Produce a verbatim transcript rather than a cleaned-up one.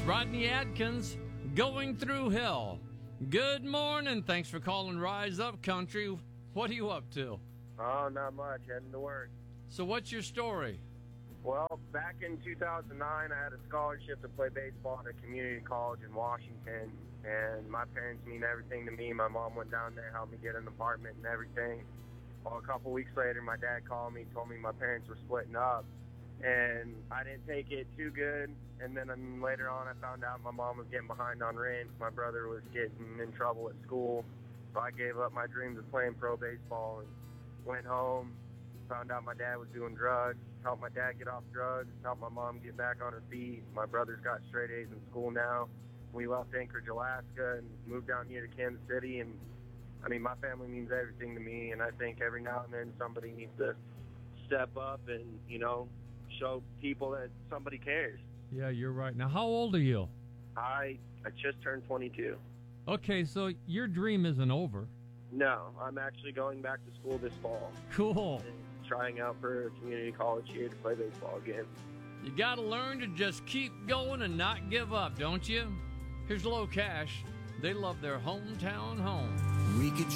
Rodney Adkins, Going Through Hell. Good morning. Thanks for calling Rise Up Country. What are you up to? Oh, not much. Heading to work. So what's your story? Well, back in two thousand nine, I had a scholarship to play baseball at a community college in Washington, and my parents mean everything to me. My mom went down there, helped me get an apartment and everything. Well, a couple weeks later, my dad called me, told me my parents were splitting up, and I didn't take it too good. And then um, later on, I found out my mom was getting behind on rent. My brother was getting in trouble at school, so I gave up my dreams of playing pro baseball and went home. Found out my dad was doing drugs, helped my dad get off drugs, helped my mom get back on her feet. My brother's got straight A's in school now. We left Anchorage, Alaska, and moved down here to Kansas City. And, I mean, my family means everything to me, and I think every now and then somebody needs to step up and, you know, show people that somebody cares. Yeah, you're right. Now, how old are you? I, I just turned twenty-two. Okay, so your dream isn't over. No, I'm actually going back to school this fall. Cool. And trying out for a community college here to play baseball again. You got to learn to just keep going and not give up, don't you? Here's Low Cash. They love their hometown home. We could